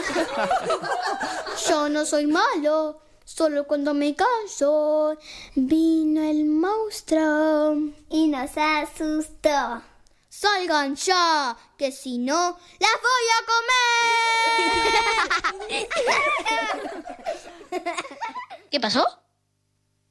Yo no soy malo, solo cuando me canso vino el monstruo y nos asustó. Salgan ya, que si no, las voy a comer. ¿Qué pasó?